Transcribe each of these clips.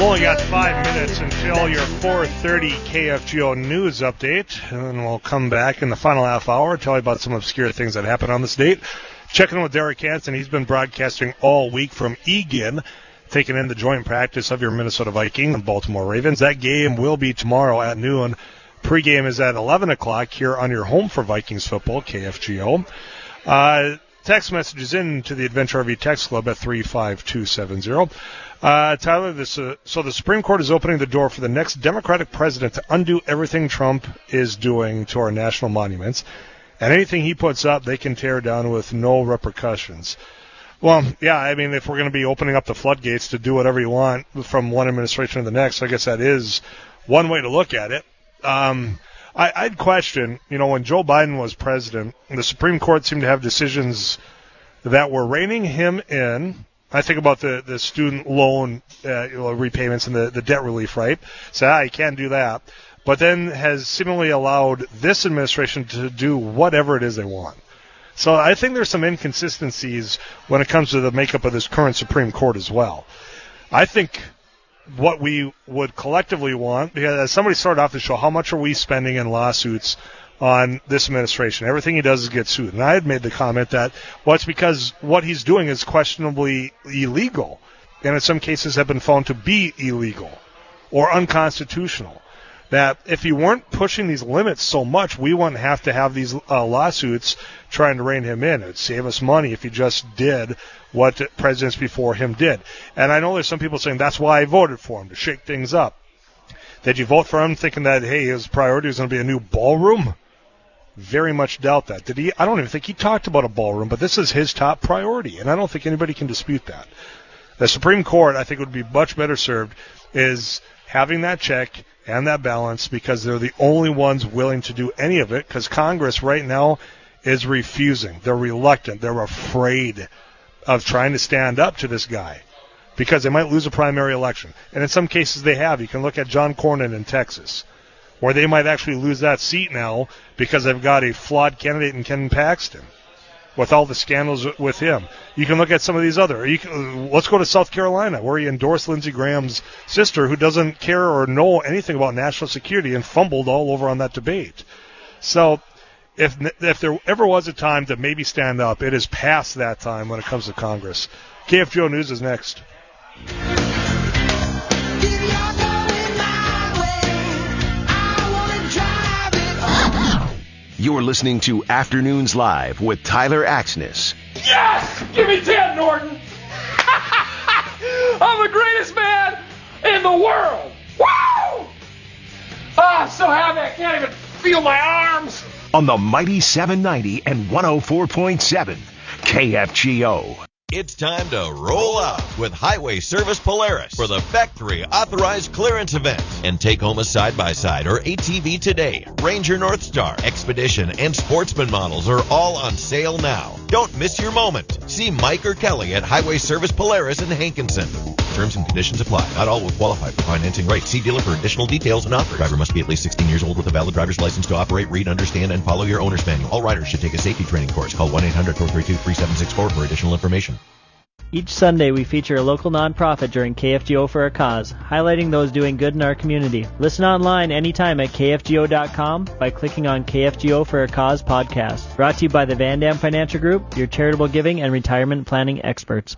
We've only got 5 minutes until your 4:30 KFGO news update, and then we'll come back in the final half hour, tell you about some obscure things that happened on this date. Checking in with Derek Hansen. He's been broadcasting all week from Eagan, taking in the joint practice of your Minnesota Vikings and Baltimore Ravens. That game will be tomorrow at noon. Pregame is at 11 o'clock here on your home for Vikings football, KFGO. Text messages in to the Adventure RV Text Club at 35270. Tyler, so the Supreme Court is opening the door for the next Democratic president to undo everything Trump is doing to our national monuments. And anything he puts up, they can tear down with no repercussions. Well, yeah, I mean, if we're going to be opening up the floodgates to do whatever you want from one administration to the next, I guess that is one way to look at it. I'd question, when Joe Biden was president, the Supreme Court seemed to have decisions that were reining him in. I think about the student loan repayments and the debt relief, right? So you can't do that. But then has seemingly allowed this administration to do whatever it is they want. So I think there's some inconsistencies when it comes to the makeup of this current Supreme Court as well. I think what we would collectively want, because as somebody started off the show, how much are we spending in lawsuits on this administration? Everything he does is get sued. And I had made the comment that, well, it's because what he's doing is questionably illegal, and in some cases have been found to be illegal or unconstitutional. That if he weren't pushing these limits so much, we wouldn't have to have these lawsuits trying to rein him in. It would save us money if he just did what presidents before him did. And I know there's some people saying that's why I voted for him, to shake things up. Did you vote for him thinking that, hey, his priority was going to be a new ballroom? Very much doubt that. Did he? I don't even think he talked about a ballroom, but this is his top priority, and I don't think anybody can dispute that. The Supreme Court, I think, would be much better served is having that check and that balance, because they're the only ones willing to do any of it, because Congress right now is refusing. They're reluctant. They're afraid of trying to stand up to this guy because they might lose a primary election. And in some cases they have. You can look at John Cornyn in Texas, where they might actually lose that seat now because they've got a flawed candidate in Ken Paxton with all the scandals with him. You can look at some of these other. Let's go to South Carolina, where he endorsed Lindsey Graham's sister, who doesn't care or know anything about national security and fumbled all over on that debate. So if there ever was a time to maybe stand up, it is past that time when it comes to Congress. KFGO News is next. You're listening to Afternoons Live with Tyler Axness. Yes! Give me 10, Norton! I'm the greatest man in the world! Woo! I'm so happy I can't even feel my arms! On the mighty 790 and 104.7 KFGO. It's time to roll out with Highway Service Polaris for the factory authorized clearance event and take home a side-by-side or ATV today. Ranger Northstar, Expedition, and Sportsman models are all on sale now. Don't miss your moment. See Mike or Kelly at Highway Service Polaris in Hankinson. Terms and conditions apply. Not all will qualify for financing rates. See dealer for additional details and offers. Driver must be at least 16 years old with a valid driver's license to operate, read, understand, and follow your owner's manual. All riders should take a safety training course. Call 1-800-432-3764 for additional information. Each Sunday, we feature a local nonprofit during KFGO for a Cause, highlighting those doing good in our community. Listen online anytime at KFGO.com by clicking on KFGO for a Cause podcast. Brought to you by the Van Dam Financial Group, your charitable giving and retirement planning experts.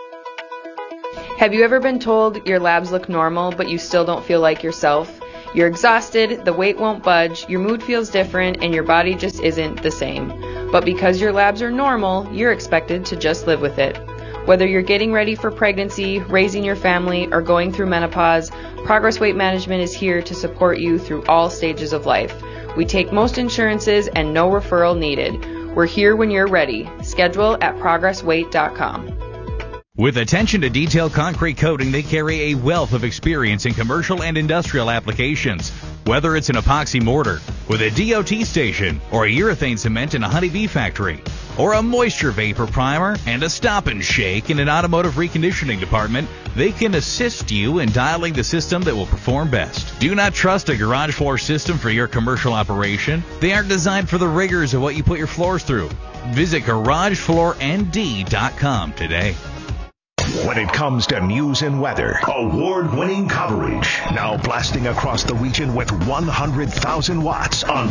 Have you ever been told your labs look normal, but you still don't feel like yourself? You're exhausted, the weight won't budge, your mood feels different, and your body just isn't the same. But because your labs are normal, you're expected to just live with it. Whether you're getting ready for pregnancy, raising your family, or going through menopause, Progress Weight Management is here to support you through all stages of life. We take most insurances and no referral needed. We're here when you're ready. Schedule at progressweight.com. With attention to detail concrete coating, they carry a wealth of experience in commercial and industrial applications. Whether it's an epoxy mortar with a DOT station, or a urethane cement in a honeybee factory, or a moisture vapor primer and a stop and shake in an automotive reconditioning department, they can assist you in dialing the system that will perform best. Do not trust a garage floor system for your commercial operation. They aren't designed for the rigors of what you put your floors through. Visit GarageFloorND.com today. When it comes to news and weather, award-winning coverage. Now blasting across the region with 100,000 watts on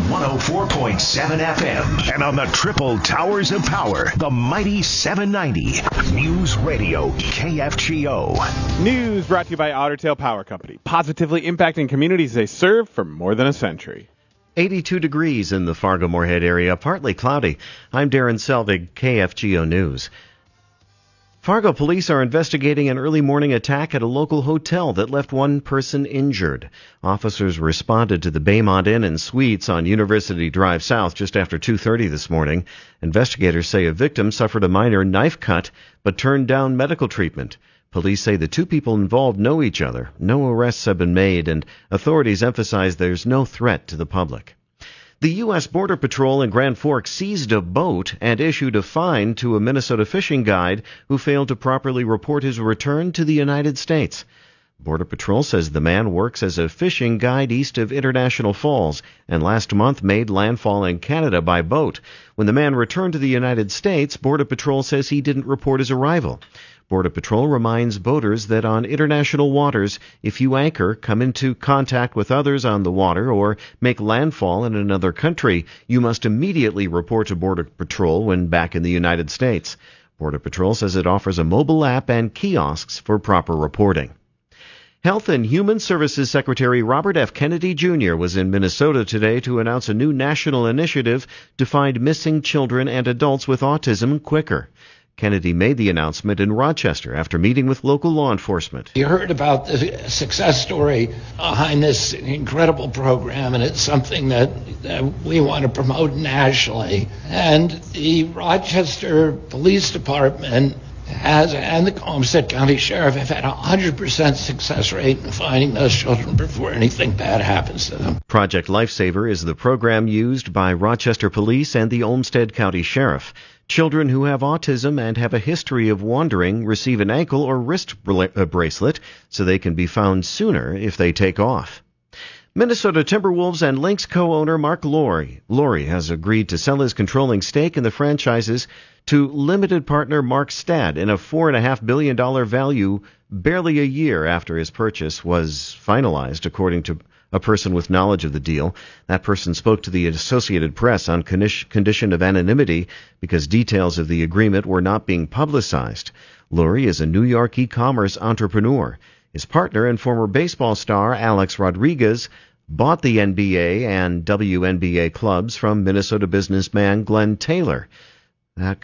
104.7 FM. And on the triple towers of power, the mighty 790. News Radio KFGO. News brought to you by Otter Tail Power Company. Positively impacting communities they serve for more than a century. 82 degrees in the Fargo-Moorhead area, partly cloudy. I'm Darren Selvig, KFGO News. Fargo police are investigating an early morning attack at a local hotel that left one person injured. Officers responded to the Baymont Inn and Suites on University Drive South just after 2:30 this morning. Investigators say a victim suffered a minor knife cut but turned down medical treatment. Police say the two people involved know each other. No arrests have been made, and authorities emphasize there's no threat to the public. The U.S. Border Patrol in Grand Forks seized a boat and issued a fine to a Minnesota fishing guide who failed to properly report his return to the United States. Border Patrol says the man works as a fishing guide east of International Falls and last month made landfall in Canada by boat. When the man returned to the United States, Border Patrol says he didn't report his arrival. Border Patrol reminds boaters that on international waters, if you anchor, come into contact with others on the water, or make landfall in another country, you must immediately report to Border Patrol when back in the United States. Border Patrol says it offers a mobile app and kiosks for proper reporting. Health and Human Services Secretary Robert F. Kennedy Jr. was in Minnesota today to announce a new national initiative to find missing children and adults with autism quicker. Kennedy made the announcement in Rochester after meeting with local law enforcement. You heard about the success story behind this incredible program, and it's something that we want to promote nationally. And the Rochester Police Department and the Olmsted County Sheriff have had a 100% success rate in finding those children before anything bad happens to them. Project Lifesaver is the program used by Rochester Police and the Olmsted County Sheriff. Children who have autism and have a history of wandering receive an ankle or wrist bracelet so they can be found sooner if they take off. Minnesota Timberwolves and Lynx co-owner Mark Lowry has agreed to sell his controlling stake in the franchises to limited partner Mark Stad in a $4.5 billion value barely a year after his purchase was finalized, according to a person with knowledge of the deal. That person spoke to the Associated Press on condition of anonymity because details of the agreement were not being publicized. Lowry is a New York e-commerce entrepreneur. His partner and former baseball star Alex Rodriguez bought the NBA and WNBA clubs from Minnesota businessman Glenn Taylor. That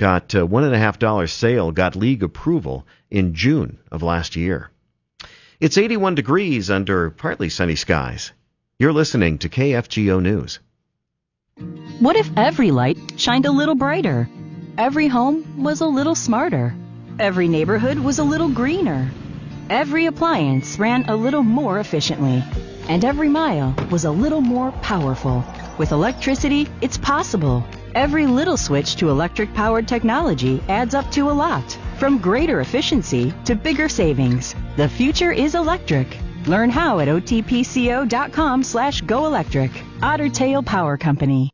$1.5 sale got league approval in June of last year. It's 81 degrees under partly sunny skies. You're listening to KFGO News. What if every light shined a little brighter? Every home was a little smarter. Every neighborhood was a little greener. Every appliance ran a little more efficiently. And every mile was a little more powerful. With electricity, it's possible. Every little switch to electric-powered technology adds up to a lot. From greater efficiency to bigger savings. The future is electric. Learn how at otpco.com/goelectric. Otter Tail Power Company.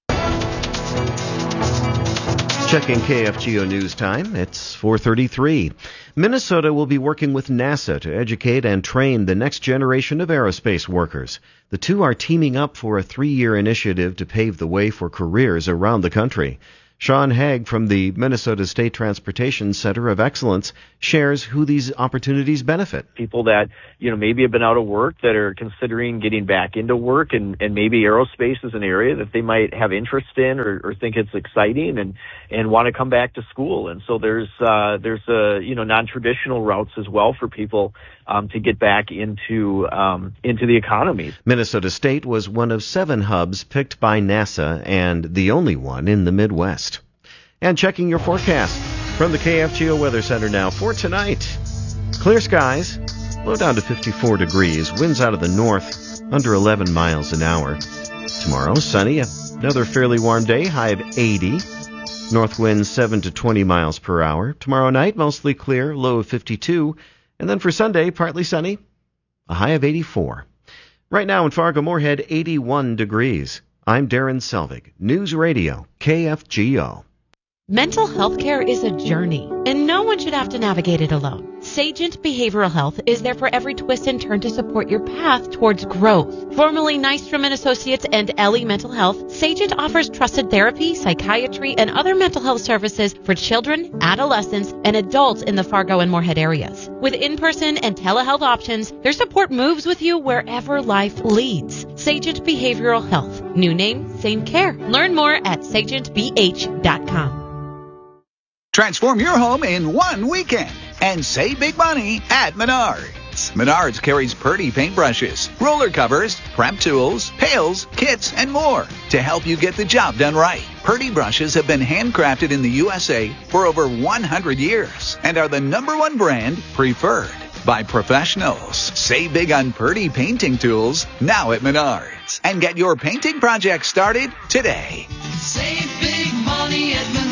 Checking KFGO News Time, it's 4:33. Minnesota will be working with NASA to educate and train the next generation of aerospace workers. The two are teaming up for a 3-year initiative to pave the way for careers around the country. Sean Haig from the Minnesota State Transportation Center of Excellence shares who these opportunities benefit. People that, maybe have been out of work that are considering getting back into work, and maybe aerospace is an area that they might have interest in or think it's exciting and want to come back to school. And so there's non-traditional routes as well for people to get back into the economy. Minnesota State was one of 7 hubs picked by NASA and the only one in the Midwest. And checking your forecast from the KFGO Weather Center now for tonight. Clear skies, low down to 54 degrees, winds out of the north, under 11 miles an hour. Tomorrow, sunny, another fairly warm day, high of 80. North winds 7 to 20 miles per hour. Tomorrow night, mostly clear, low of 52. And then for Sunday, partly sunny, a high of 84. Right now in Fargo-Moorhead, 81 degrees. I'm Darren Selvig, News Radio, KFGO. Mental health care is a journey, and no one should have to navigate it alone. Sagent Behavioral Health is there for every twist and turn to support your path towards growth. Formerly Nystrom & Associates and Ellie Mental Health, Sagent offers trusted therapy, psychiatry, and other mental health services for children, adolescents, and adults in the Fargo and Moorhead areas. With in-person and telehealth options, their support moves with you wherever life leads. Sagent Behavioral Health. New name, same care. Learn more at sagentbh.com. Transform your home in one weekend and save big money at Menards. Menards carries Purdy paintbrushes, roller covers, prep tools, pails, kits, and more to help you get the job done right. Purdy brushes have been handcrafted in the USA for over 100 years and are the #1 brand preferred by professionals. Save big on Purdy painting tools now at Menards and get your painting project started today. Save big money at Menards.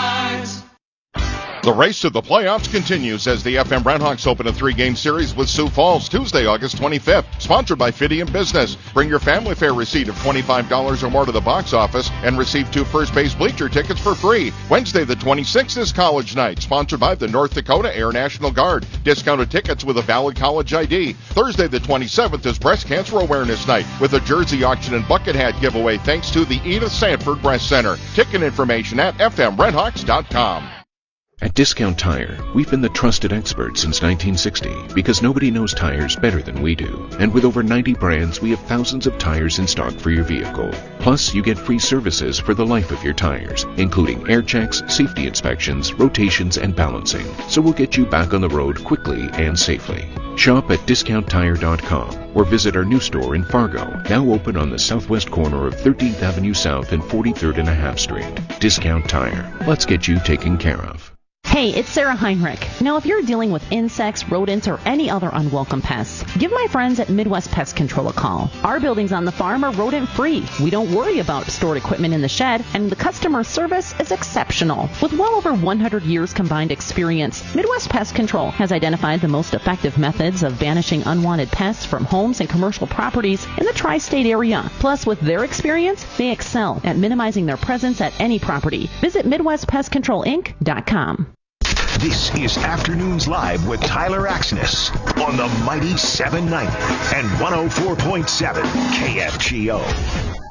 The race to the playoffs continues as the FM Redhawks open a 3-game series with Sioux Falls Tuesday, August 25th. Sponsored by Fidium Business. Bring your family fare receipt of $25 or more to the box office and receive 2 first base bleacher tickets for free. Wednesday the 26th is College Night. Sponsored by the North Dakota Air National Guard. Discounted tickets with a valid college ID. Thursday the 27th is Breast Cancer Awareness Night with a jersey auction and bucket hat giveaway thanks to the Edith Sanford Breast Center. Ticket information at fmredhawks.com. At Discount Tire, we've been the trusted experts since 1960 because nobody knows tires better than we do. And with over 90 brands, we have thousands of tires in stock for your vehicle. Plus, you get free services for the life of your tires, including air checks, safety inspections, rotations, and balancing. So we'll get you back on the road quickly and safely. Shop at DiscountTire.com or visit our new store in Fargo, now open on the southwest corner of 13th Avenue South and 43rd and a half Street. Discount Tire. Let's get you taken care of. Hey, it's Sarah Heinrich. Now, if you're dealing with insects, rodents, or any other unwelcome pests, give my friends at Midwest Pest Control a call. Our buildings on the farm are rodent-free. We don't worry about stored equipment in the shed, and the customer service is exceptional. With well over 100 years combined experience, Midwest Pest Control has identified the most effective methods of banishing unwanted pests from homes and commercial properties in the tri-state area. Plus, with their experience, they excel at minimizing their presence at any property. Visit MidwestPestControlInc.com. This is Afternoons Live with Tyler Axness on the mighty 790 and 104.7 KFGO.